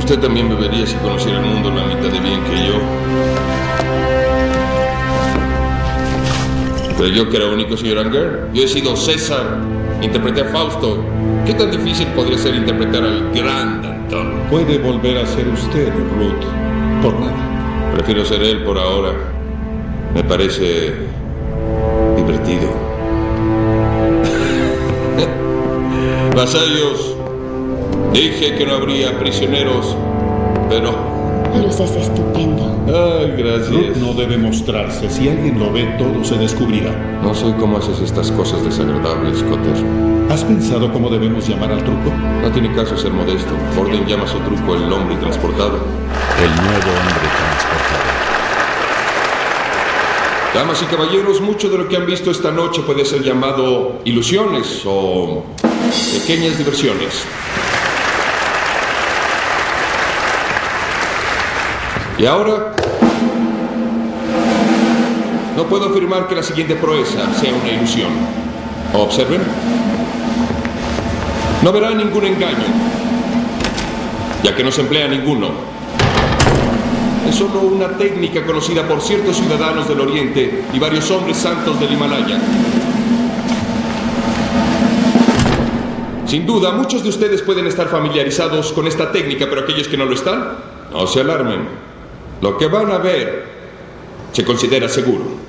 Usted también bebería si conociera el mundo la mitad de bien que yo. ¿Creyó que era único, señor Anger? Yo he sido César, interpreté a Fausto. ¿Qué tan difícil podría ser interpretar al gran Danton? Puede volver a ser usted, Ruth, por nada. Prefiero ser él por ahora. Me parece divertido. Vasallos, dije que no habría prisioneros, pero... Luces estupendo. Ay, gracias. Ruth no debe mostrarse. Si alguien lo ve, todo se descubrirá. No sé cómo haces estas cosas desagradables, Cotter. ¿Has pensado cómo debemos llamar al truco? No tiene caso ser modesto. Borden llama a su truco el hombre transportado. El nuevo hombre transportado. Damas y caballeros, mucho de lo que han visto esta noche puede ser llamado ilusiones o pequeñas diversiones. Y ahora, no puedo afirmar que la siguiente proeza sea una ilusión. Observen. No verá ningún engaño, ya que no se emplea ninguno. Es solo una técnica conocida por ciertos ciudadanos del Oriente y varios hombres santos del Himalaya. Sin duda, muchos de ustedes pueden estar familiarizados con esta técnica, pero aquellos que no lo están, no se alarmen. Lo que van a ver se considera seguro.